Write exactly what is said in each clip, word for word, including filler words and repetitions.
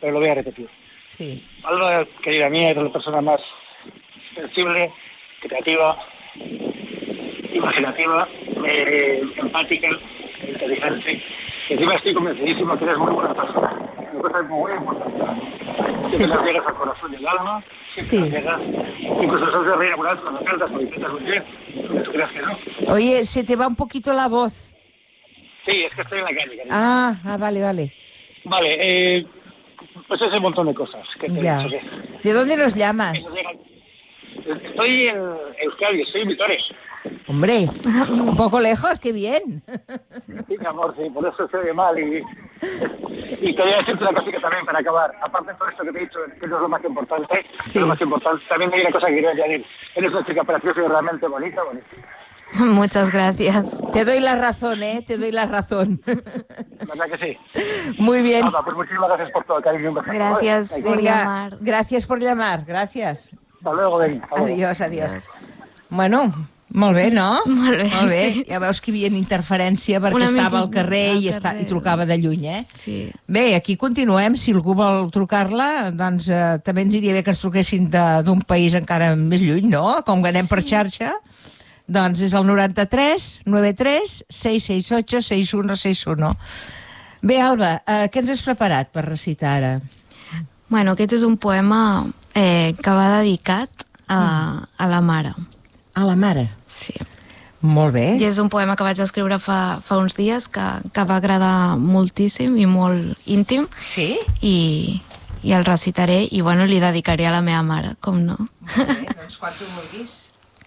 pero lo voy a repetir. Sí. Alba, querida mía, eres la persona más sensible, creativa, imaginativa, eh, empática, inteligente. Y encima estoy convencidísimo que eres muy buena persona. Una cosa muy importante. Siempre nos llegas al corazón y al alma, siempre nos llegas. Incluso nos haces reír alguna vez cuando cantas, cuando intentas muy bien, aunque tú creas que no. Oye, se te va un poquito la voz. Sí, es que estoy en la calle, cariño. Ah, ah, vale, vale. Vale, eh, pues es un montón de cosas que te Ya. he dicho. Que... ¿De dónde nos llamas? Estoy en Euskadi, estoy en Vitoria. Hombre, un poco lejos, qué bien. Sí, mi amor, sí, por eso se oye mal. Y, y quería decirte una cosita también para acabar. Aparte de todo esto que te he dicho, que no es lo más importante, Sí. lo más importante, también hay una cosa que quería añadir. Eres una chica preciosa y realmente bonita, bonita. Muchas gracias. Te doy la razón, ¿eh? Te doy la razón. ¿Verdad que sí? Muy bien. Nada, pues muchísimas gracias por todo, cariño. Gracias ¿Vale? por Venga, llamar. gracias por llamar, gracias. Hasta luego, Ben. Hasta luego. Adiós, adiós. Bueno, molt bé, no? Molt bé, molt bé. sí. Ja veus que hi havia interferència perquè Una estava mica al carrer, al i, està, carrer. i trucava de lluny, eh? Sí. Bé, aquí continuem. Si algú vol trucar-la, doncs eh, també ens iria bé que ens truquessin de- d'un país encara més lluny, no? Com que anem per xarxa. Doncs és el noranta-tres noranta tres seis seis ocho seis uno seis uno. Bé, Alba, eh, què ens has preparat per recitar ara? Bueno, aquest és un poema eh, que va dedicat a, a la mare. A la mare. Sí. Molt bé. I és un poema que vaig escriure fa, fa uns dies que, que va agradar moltíssim i molt íntim. Sí? I, i el recitaré i, bueno, li dedicaré a la meva mare, com no. Molt bé, doncs quan tu vulguis.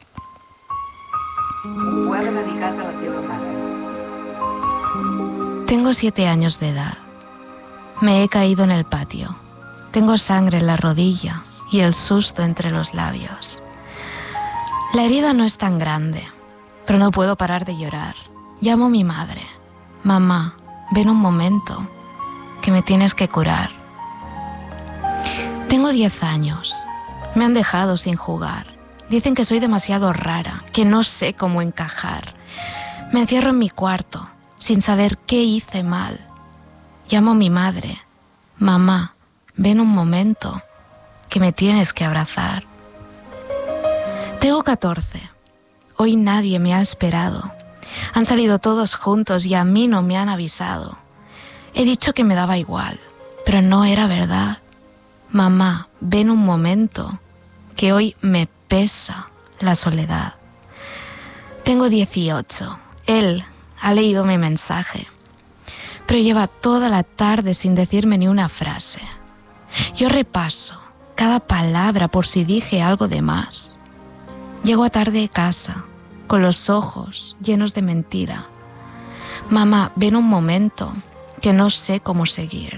Un poema dedicat a la teva mare. Tengo siete años de edad. Me he caído en el patio. Tengo sangre en la rodilla y el susto entre los labios. La herida no es tan grande, pero no puedo parar de llorar. Llamo a mi madre. Mamá, ven un momento, que me tienes que curar. Tengo diez años. Me han dejado sin jugar. Dicen que soy demasiado rara, que no sé cómo encajar. Me encierro en mi cuarto, sin saber qué hice mal. Llamo a mi madre. Mamá, ven un momento, que me tienes que abrazar. Tengo catorce. Hoy nadie me ha esperado. Han salido todos juntos y a mí no me han avisado. He dicho que me daba igual, pero no era verdad. Mamá, ven un momento, que hoy me pesa la soledad. Tengo dieciocho. Él ha leído mi mensaje, pero lleva toda la tarde sin decirme ni una frase. Yo repaso cada palabra por si dije algo de más. Llego a tarde a casa, con los ojos llenos de mentira. Mamá, ven un momento, que no sé cómo seguir.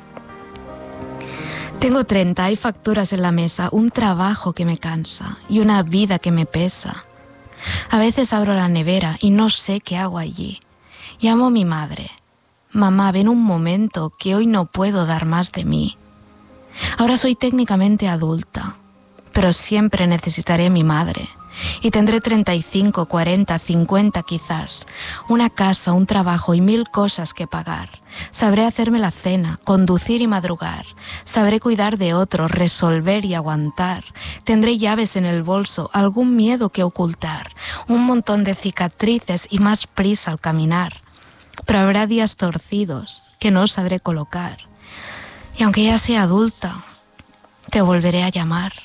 Tengo treinta, hay facturas en la mesa, un trabajo que me cansa y una vida que me pesa. A veces abro la nevera y no sé qué hago allí. Llamo a mi madre. Mamá, ven un momento, que hoy no puedo dar más de mí. Ahora soy técnicamente adulta, pero siempre necesitaré a mi madre. Y tendré treinta y cinco, cuarenta, cincuenta quizás, una casa, un trabajo y mil cosas que pagar. Sabré hacerme la cena, conducir y madrugar. Sabré cuidar de otros, resolver y aguantar. Tendré llaves en el bolso, algún miedo que ocultar, un montón de cicatrices y más prisa al caminar. Pero habrá días torcidos que no sabré colocar. Y aunque ya sea adulta, te volveré a llamar.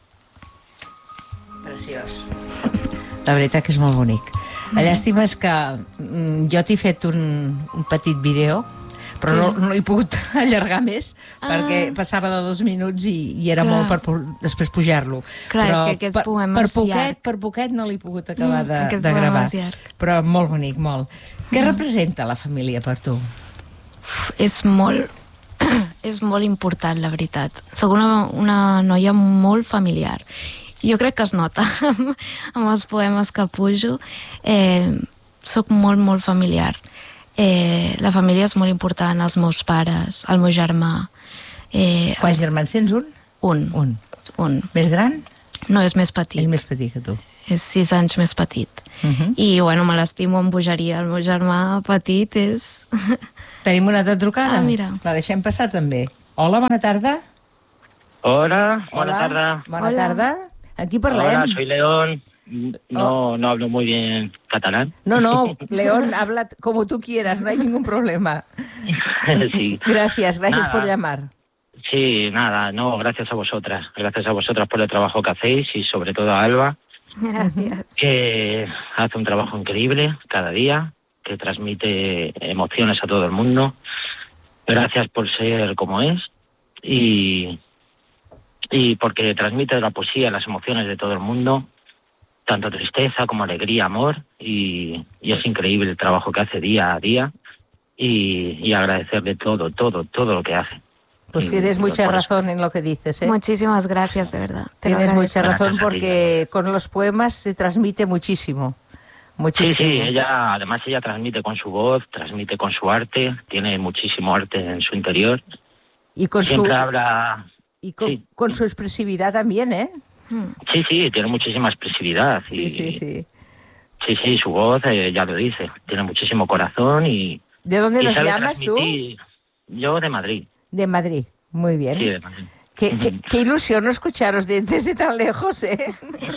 Preciós. La veritat que és molt bonic. La llàstima és que mm, jo t'he fet un, un petit vídeo, però no, no he pogut allargar més, ah. perquè passava de dos minuts i, i era Clar. molt per pu després pujar-lo. Clar, però és que aquest per, poema per és poquet, llarg. per poquet no l'he pogut acabar de, Mm, aquest de poema gravar. és llarg. Però molt bonic, molt. Què representa la família per tu? Uf, és molt... és molt important, la veritat. Soc una, una noia molt familiar. Jo crec que es nota amb els poemes que pujo. Eh, soc molt, molt familiar. Eh, la família és molt important, els meus pares, el meu germà. Eh, Quants germans tens? Un? Un. Un. Un. Més gran? No, és més petit. És més petit que tu. És sis anys més petit. Uh -huh. I, bueno, me l'estimo amb bogeria. El meu germà petit és... Tenim una altra trucada? Ah, mira. La deixem passar també? Hola, bona tarda. Hola, buena Hola. tarde. Bona Hola. tarda. Aquí parlem. Hola, soy León. No, no hablo muy bien catalán. No, no, León, habla como tú quieras, no hay ningún problema. Sí. Gracias, gracias Nada. por llamar. Sí, nada, no, gracias a vosotras. Gracias a vosotras por el trabajo que hacéis y sobre todo a Alba, Gracias. que hace un trabajo increíble cada día, que transmite emociones a todo el mundo. Gracias por ser como es y, y porque transmite la poesía, las emociones de todo el mundo, tanto tristeza como alegría, amor, y, y es increíble el trabajo que hace día a día y, y agradecerle todo, todo, todo lo que hace. Pues Y, tienes mucha por eso. razón en lo que dices, ¿eh? Muchísimas gracias, de verdad. Te lo Tienes agradezco. mucha razón Gracias a ti. porque con los poemas se transmite muchísimo. Sí, Muchísimo. sí, ella, además ella transmite con su voz, transmite con su arte, tiene muchísimo arte en su interior. Y con su Siempre habla... y con, sí. con su expresividad también, ¿eh? Mm. Sí, sí, tiene muchísima expresividad. Sí, y, sí, sí. Sí, sí, su voz, eh, ya lo dice, tiene muchísimo corazón y... ¿De dónde y nos sabe llamas tú? transmitir. Yo de Madrid, De Madrid. Muy bien. sí, de Madrid. Qué, qué, qué ilusión no escucharos de- desde tan lejos, ¿eh?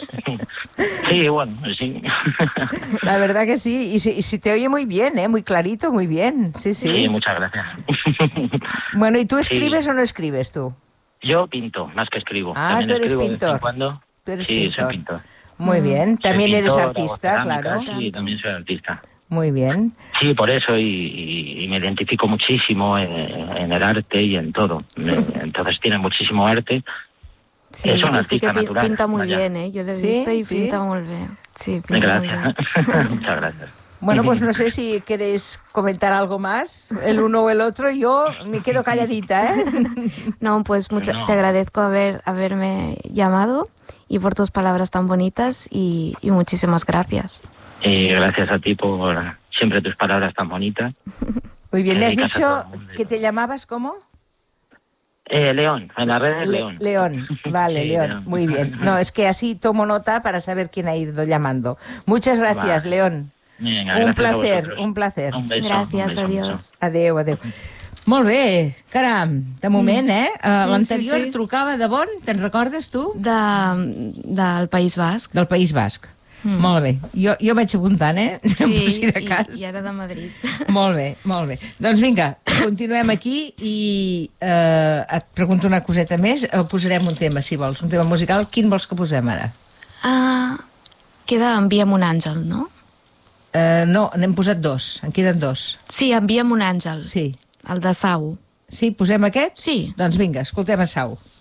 Sí, bueno, sí. La verdad que sí. Y se, y se te oye muy bien, ¿eh? Muy clarito, muy bien. Sí, sí. Sí, muchas gracias. Bueno, ¿y tú Sí. escribes o no escribes tú? Yo pinto, más que escribo. Ah, También tú eres escribo de vez en pintor. cuando. Tú eres sí, pintor. soy pintor. Muy Mm. bien. Soy También eres pintor, hago artista, cerámica, claro. Sí, Tanto. también soy artista. Muy bien. Sí, por eso, y, y- y me identifico muchísimo en, en el arte y en todo. Me- Entonces tiene muchísimo arte. Sí, Es un y sí que artista pi- natural, pinta muy vaya. bien, ¿eh? Yo lo he ¿Sí? visto y ¿Sí? pinta muy bien. Sí, pinta muy Gracias. bien. Muchas gracias. Bueno, pues no sé si queréis comentar algo más, el uno o el otro. Yo me quedo calladita, ¿eh? No, pues mucha- No. te agradezco haber, haberme llamado y por tus palabras tan bonitas y, y muchísimas gracias. Y gracias a ti por siempre tus palabras tan bonitas. Muy bien. ¿Me has Dedicas a dicho todo el mundo. que te llamabas cómo? Eh, León, en las redes Le- León. León, vale, Sí, León. León. Muy bien. No, es que así tomo nota para saber quién ha ido llamando. Muchas gracias, Vale. León. Venga, Un gracias a placer, vosotros. un placer. Un beso, Gracias, un beso, un beso. adiós. Adéu, adéu. Molt bé, caram, de moment, eh? Uh, Sí, L'anterior sí, sí. trucava de bon, te'n recordes tu? De, del País Basc. Del País Basc. Mm. Molt bé. Jo, jo vaig apuntant, eh? Sí, per si de i, cas. i ara de Madrid. Molt bé, molt bé. Doncs vinga, continuem aquí i eh, et pregunto una coseta més. Eh, posarem un tema, si vols, un tema musical. Quin vols que posem ara? Ah, queda Envia'm un àngel, no? Eh, no, n'hem posat dos. En queden dos. Sí, Envia'm un àngel. Sí. El de Sau. Sí, posem aquest? Sí. Doncs vinga, escoltem a Sau.